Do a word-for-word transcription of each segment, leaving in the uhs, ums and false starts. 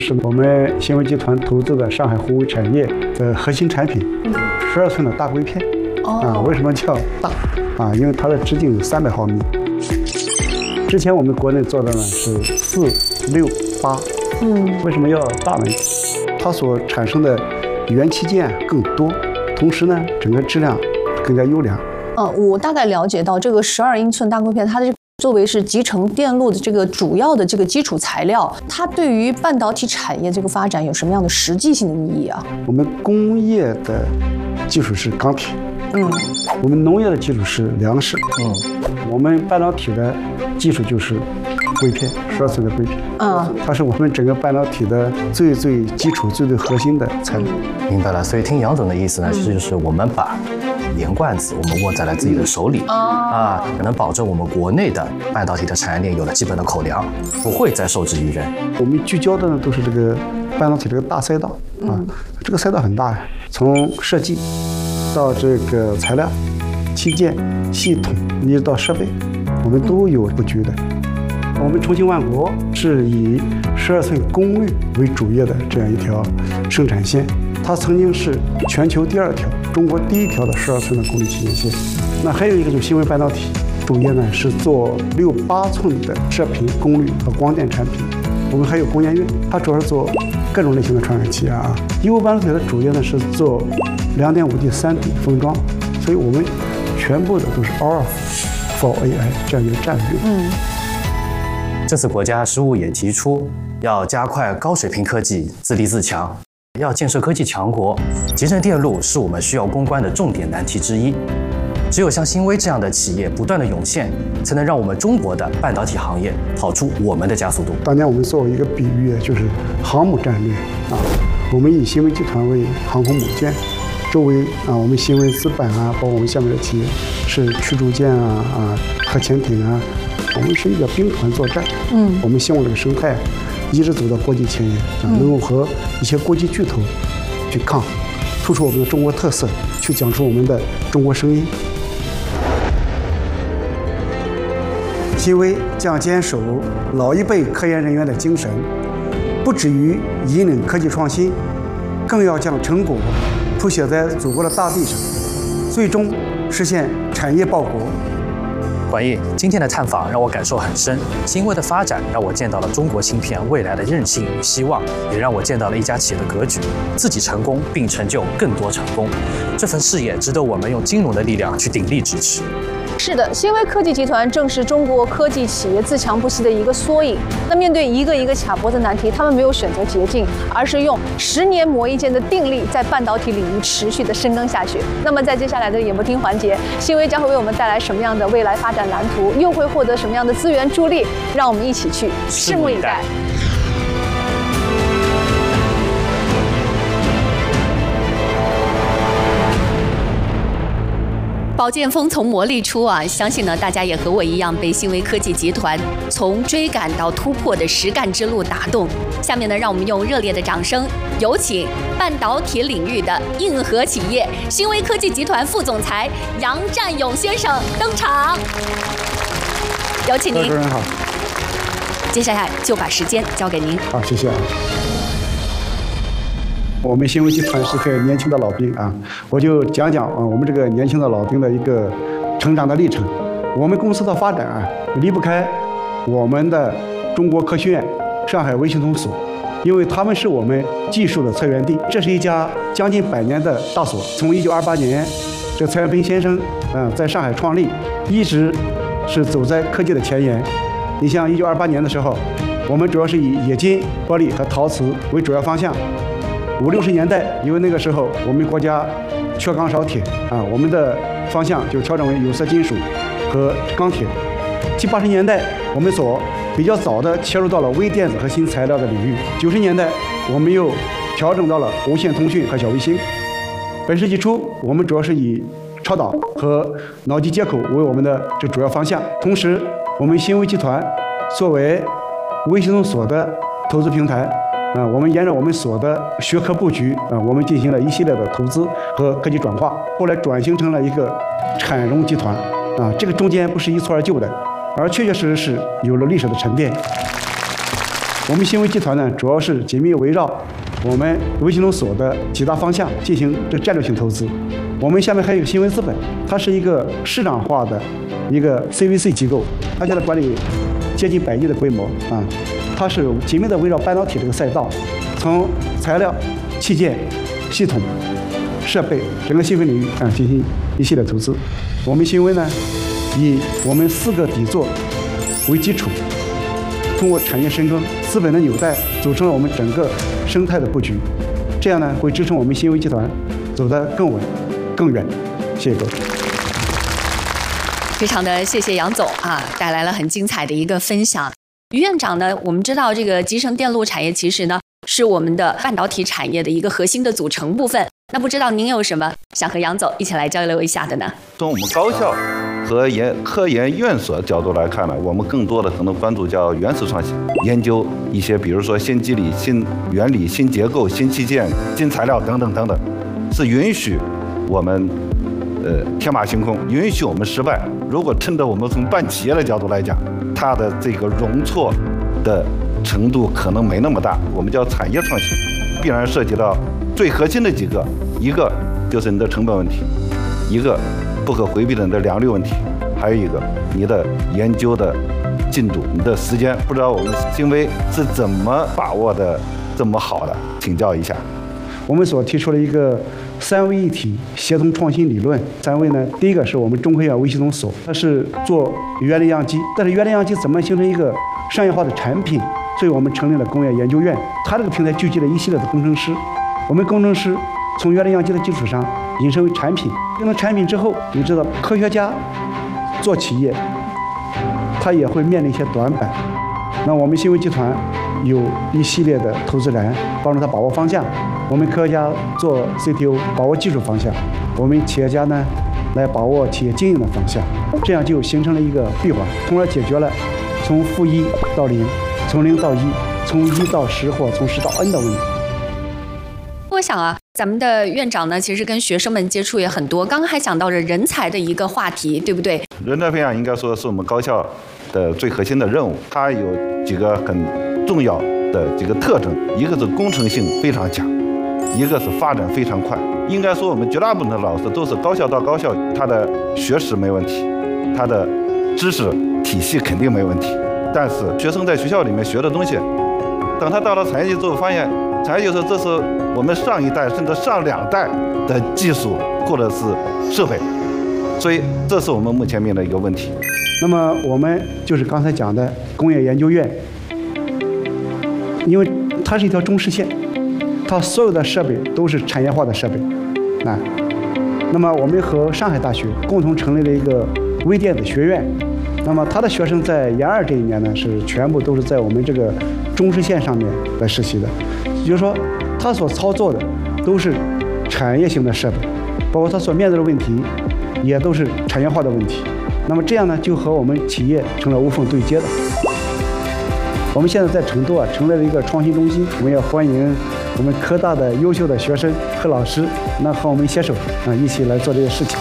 是我们新维集团投资的上海宏伟产业的核心产品，十二寸的大硅片。啊，为什么叫大？啊，因为它的直径有三百毫米。之前我们国内做的呢是四、六、八。嗯，为什么要大呢？它所产生的元器件更多，同时呢，整个质量更加优良。 嗯，我大概了解到这个十二英寸大硅片，它的作为是集成电路的这个主要的这个基础材料，它对于半导体产业这个发展有什么样的实际性的意义啊？ 我们工业的基础是钢铁，嗯，我们农业的基础是粮食，嗯，我们半导体的基础就是硅片，十二寸的硅片，嗯，它是我们整个半导体的最最基础、最最核心的材料。 明白了，所以听杨总的意思呢，其实就是我们把连罐子我们握在了自己的手里，啊，能保证我们国内的半导体的产业链有了基本的口粮，不会再受制于人。 我们聚焦的呢都是这个半导体这个大赛道啊，这个赛道很大呀，从设计到这个材料、器件、系统，一直到设备，我们都有布局的。我们重庆万国是以十二寸功率为主业的这样一条生产线，它曾经是全球第二条、中国第一条的十二寸的功率器件线。那还有一个就是新维半导体，主业呢是做六八寸的射频功率和光电产品。我们还有工研院，它主要是做各种类型的传感器啊。新维半导体的主业呢是做两点五 D 三 D 封装，所以我们全部的都是 R for A I 这样一个战略。嗯。 这次国家十五也提出要加快高水平科技自立自强，要建设科技强国。集成电路是我们需要攻关的重点难题之一。只有像新微这样的企业不断的涌现，才能让我们中国的半导体行业跑出我们的加速度。 当年我们做一个比喻，就是航母战略啊，我们以新微集团为航空母舰，周围啊，我们新微资本啊，包括我们下面的企业是驱逐舰啊啊、核潜艇啊。我们是一个兵团作战，嗯，我们希望这个生态一直走到国际前沿，啊，能够和一些国际巨头去抗，突出我们的中国特色，去讲出我们的中国声音。新微将坚守老一辈科研人员的精神，不止于引领科技创新，更要将成果谱写在祖国的大地上，最终实现产业报国。 管义，今天的探访让我感受很深。新微的发展让我见到了中国芯片未来的韧性与希望，也让我见到了一家企业的格局，自己成功并成就更多成功。这份事业值得我们用金融的力量去鼎力支持。 是的，新微科技集团正是中国科技企业自强不息的一个缩影。那面对一个一个卡脖子难题，他们没有选择捷径，而是用十年磨一剑的定力，在半导体领域持续的深耕下去。那么在接下来的演播厅环节，新微将会为我们带来什么样的未来发展蓝图，又会获得什么样的资源助力？让我们一起去拭目以待。 宝剑锋从磨砺出啊，相信呢大家也和我一样被新微科技集团从追赶到突破的实干之路打动。下面呢，让我们用热烈的掌声，有请半导体领域的硬核企业新微科技集团副总裁杨占勇先生登场。有请您。 主持人好。 接下来就把时间交给您。 好，谢谢啊。我们新微集团是个年轻的老兵啊，我就讲讲啊我们这个年轻的老兵的一个成长的历程。我们公司的发展啊，离不开我们的中国科学院上海微信通所，因为他们是我们技术的策源地。这是一家将近百年的大所，从一九二八年这蔡元培先生嗯、呃、在上海创立，一直是走在科技的前沿。你像一九二八年的时候，我们主要是以冶金、玻璃和陶瓷为主要方向。五六十年代，因为那个时候我们国家缺钢少铁啊，我们的方向就调整为有色金属和钢铁。七八十年代，我们所比较早的切入到了微电子和新材料的领域。九十年代，我们又调整到了无线通讯和小卫星。本世纪初，我们主要是以超导和脑机接口为我们的这主要方向。同时，我们新微集团作为微信通所的投资平台。啊，我们沿着我们所的学科布局啊，我们进行了一系列的投资和科技转化，后来转型成了一个产融集团啊。这个中间不是一蹴而就的，而确确实实是有了历史的沉淀。 我们新威集团呢，主要是紧密围绕我们微信通所的几大方向进行这战略性投资。我们下面还有一个新威资本，它是一个市场化的一个 C V C 机构，它现在管理接近百亿的规模啊。它是紧密的围绕半导体这个赛道，从材料、器件、系统、设备整个细分领域啊进行一系列投资。我们新威呢，以我们四个底座为基础，通过产业深耕、资本的纽带，组成了我们整个生态的布局。这样呢，会支撑我们新威集团走得更稳、更远。谢谢各位。 非常的谢谢杨总啊，带来了很精彩的一个分享。于院长呢，我们知道这个集成电路产业其实呢是我们的半导体产业的一个核心的组成部分。那不知道您有什么想和杨总一起来交流一下的呢？ 从我们高校和研科研院所角度来看呢，我们更多的可能关注叫原始创新，研究一些比如说新机理、新原理、新结构、新器件、新材料等等等等，是允许我们呃天马行空，允许我们失败。如果真的我们从办企业的角度来讲，它的这个容错的程度可能没那么大。我们叫产业创新，必然涉及到最核心的几个，一个就是你的成本问题，一个不可回避的你的良率问题，还有一个你的研究的进度、你的时间。不知道我们新威是怎么把握的这么好的？请教一下。 我们所提出了一个三位一体协同创新理论。三位呢，第一个是我们中科院微系统所，它是做原理样机，但是原理样机怎么形成一个商业化的产品？所以我们成立了工业研究院，它这个平台聚集了一系列的工程师。我们工程师从原理样机的基础上引申为产品，变成产品之后，你知道科学家做企业，他也会面临一些短板。那我们新威集团有一系列的投资人帮助他把握方向。我们科学家做 C T O 把握技术方向，我们企业家呢来把握企业经营的方向，这样就形成了一个闭环，从而解决了从负一到零，从零到一，从一到十或从十到 N 的问题。 我想啊，咱们的院长呢，其实跟学生们接触也很多。刚刚还讲到了人才的一个话题，对不对？ 人才培养应该说是我们高校的最核心的任务，它有几个很重要的几个特征，一个是工程性非常强，一个是发展非常快。应该说我们绝大部分的老师都是高校到高校，他的学识没问题，他的知识体系肯定没问题，但是学生在学校里面学的东西，等他到了产业界之后，发现产业界说这是我们上一代甚至上两代的技术或者是设备，所以这是我们目前面临的一个问题。 那么我们就是刚才讲的工业研究院，因为它是一条中视线，它所有的设备都是产业化的设备，啊，那么我们和上海大学共同成立了一个微电子学院，那么他的学生在研二这一年呢，是全部都是在我们这个中视线上面来实习的，也就是说，他所操作的都是产业型的设备，包括他所面对的问题，也都是产业化的问题。那么这样呢，就和我们企业成了无缝对接的。我们现在在成都啊，成立了一个创新中心，我们也欢迎我们科大的优秀的学生和老师，那和我们携手啊，一起来做这些事情。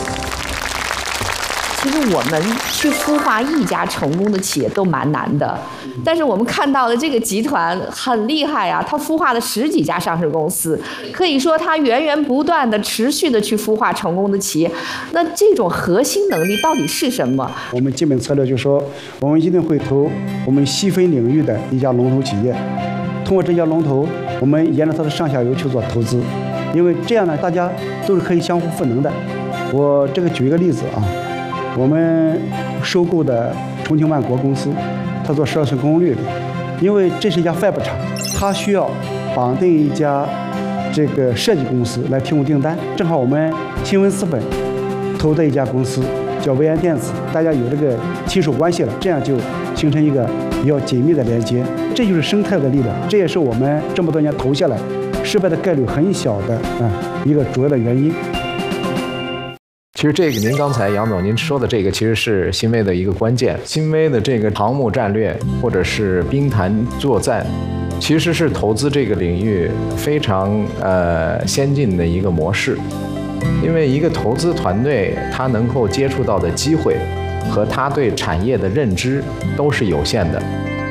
其实我们去孵化一家成功的企业都蛮难的，但是我们看到的这个集团很厉害啊，它孵化了十几家上市公司，可以说它源源不断的、持续的去孵化成功的企业。那这种核心能力到底是什么？ 我们基本策略就是说，我们一定会投我们细分领域的一家龙头企业，通过这家龙头，我们沿着它的上下游去做投资，因为这样呢，大家都是可以相互赋能的。我这个举一个例子啊。我们收购的重庆万国公司，它做十二寸功率的，因为这是一家 Fab 厂，它需要绑定一家这个设计公司来提供订单。正好我们新闻资本投的一家公司叫维安电子，大家有这个亲属关系了，这样就形成一个比较紧密的连接。这就是生态的力量，这也是我们这么多年投下来失败的概率很小的啊一个主要的原因。 其实这个您刚才杨总您说的这个其实是新威的一个关键，新威的这个航母战略或者是兵坛作战，其实是投资这个领域非常呃先进的一个模式，因为一个投资团队他能够接触到的机会和他对产业的认知都是有限的，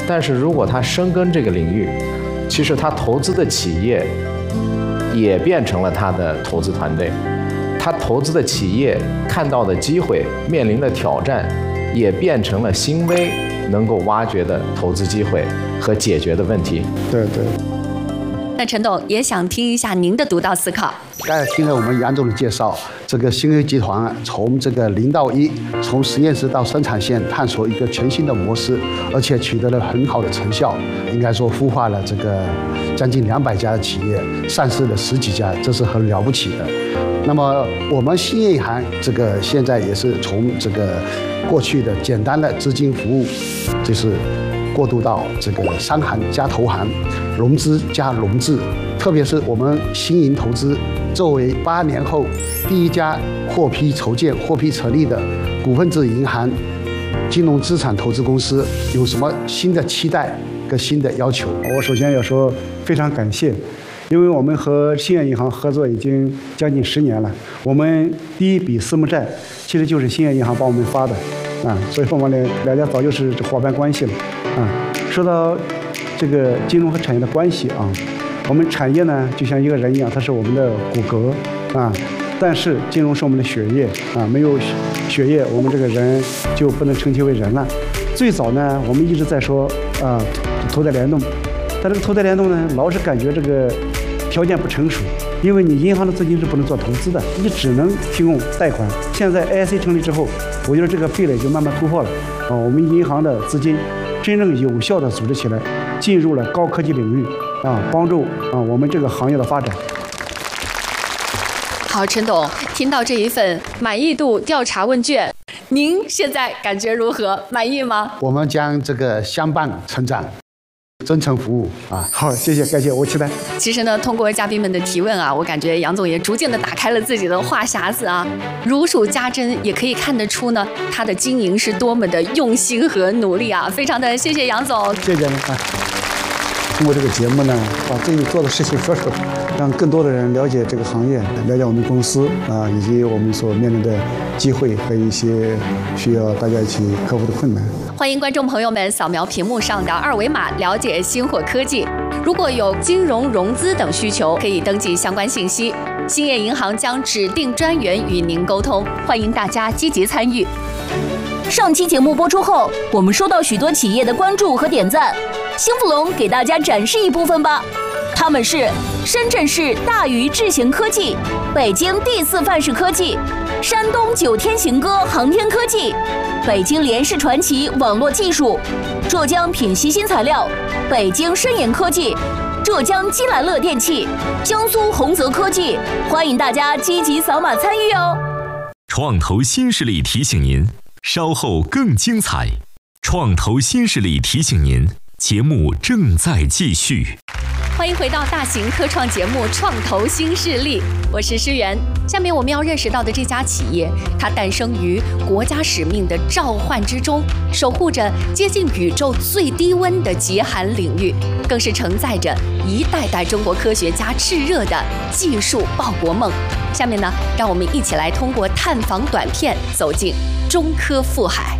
但是如果他深耕这个领域，其实他投资的企业也变成了他的投资团队，他投资的企业看到的机会、面临的挑战，也变成了新微能够挖掘的投资机会和解决的问题。 对对。 那陈董也想听一下您的独到思考。 刚才听了我们杨总的介绍，这个新微集团从这个零到一，从实验室到生产线，探索一个全新的模式，而且取得了很好的成效。应该说孵化了这个将近两百家的企业，上市了十几家，这是很了不起的。那么我们兴业银行这个现在也是从这个过去的简单的资金服务，就是过渡到这个商行加投行，融资加融资，特别是我们新银投资作为八年后第一家获批筹建、获批成立的股份制银行金融资产投资公司，有什么新的期待跟新的要求？我首先要说非常感谢，因为我们和兴业银行合作已经将近十年了。我们第一笔私募债其实就是兴业银行帮我们发的，啊，所以说我们两家早就是伙伴关系了，啊。说到这个金融和产业的关系啊，我们产业呢就像一个人一样，它是我们的骨骼啊，但是金融是我们的血液啊，没有血液，我们这个人就不能称其为人了。最早呢，我们一直在说啊，投贷联动，但这个投贷联动呢，老是感觉这个条件不成熟，因为你银行的资金是不能做投资的，你只能提供贷款。现在 A I C 成立之后，我觉得这个壁垒就慢慢突破了啊，我们银行的资金真正有效地组织起来，进入了高科技领域啊，帮助啊我们这个行业的发展。 好，陈董，听到这一份满意度调查问卷，您现在感觉如何？满意吗？ 我们将这个相伴成长，真诚服务啊！好，谢谢，感谢，我期待。 其实呢，通过嘉宾们的提问啊，我感觉杨总也逐渐的打开了自己的话匣子啊，如数家珍，也可以看得出呢，他的经营是多么的用心和努力啊！非常的谢谢杨总， 谢谢您啊。通过这个节目呢，把自己做的事情说出来，让更多的人了解这个行业，了解我们公司啊，以及我们所面临的机会和一些需要大家一起克服的困难。 欢迎观众朋友们扫描屏幕上的二维码，了解星火科技。如果有金融融资等需求，可以登记相关信息，兴业银行将指定专员与您沟通，欢迎大家积极参与。 上期节目播出后，我们收到许多企业的关注和点赞。星富隆给大家展示一部分吧，他们是深圳市大禹智行科技、北京第四范式科技、山东九天行歌航天科技、北京联世传奇网络技术、浙江品习新材料、北京深研科技、浙江基兰乐电器、江苏宏泽科技，欢迎大家积极扫码参与哦。 创投新势力提醒您，稍后更精彩。创投新势力提醒您，节目正在继续。 欢迎回到大型科创节目《创投新势力》，我是诗媛。下面我们要认识到的这家企业，它诞生于国家使命的召唤之中，守护着接近宇宙最低温的极寒领域，更是承载着一代代中国科学家炽热的技术报国梦。下面呢，让我们一起来通过探访短片走进中科富海。